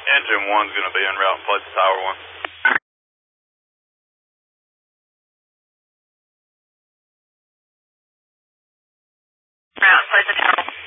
Engine 1's going to be en route and place Tower 1. Route, place the Tower 1.